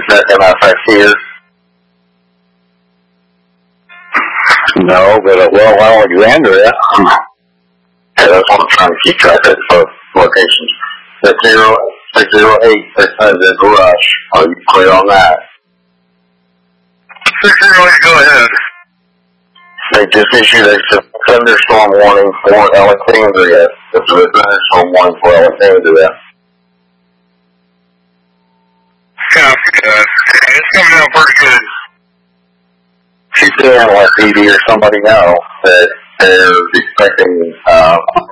that MFX here? No, but well, Alexandria. Yeah, that's what I'm trying to keep track of for locations. 608 is Rush. Are you clear on that? 608, go ahead. They just issued a thunderstorm warning for Alexandria. This is a thunderstorm warning for Alexandria. Copy that. It's coming out pretty good. She can let PD or somebody know that they're expecting